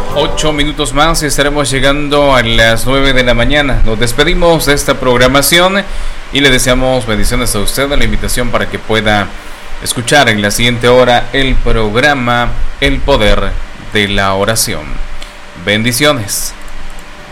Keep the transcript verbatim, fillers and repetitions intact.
Ocho minutos más y estaremos llegando a las nueve de la mañana. Nos despedimos de esta programación y le deseamos bendiciones a usted. La invitación para que pueda escuchar en la siguiente hora el programa El Poder de la Oración. Bendiciones.